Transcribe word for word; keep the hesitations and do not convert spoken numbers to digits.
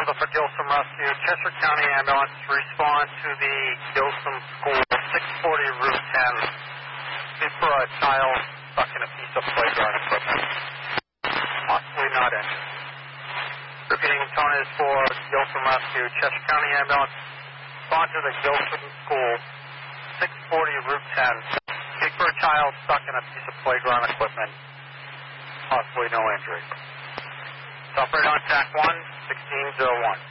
Alfonso for Gilsum Rescue. Chester County Ambulance, respond to the Gilsum School, six forty Route ten. Speak for a child stuck in a piece of playground equipment. Possibly not injured. Repeating tone is for Gilsum Rescue. Chester County Ambulance, respond to the Gilsum School, six forty Route ten. Speak for a child stuck in a piece of playground equipment. Possibly no injury. Operate on T A C one, sixteen oh one.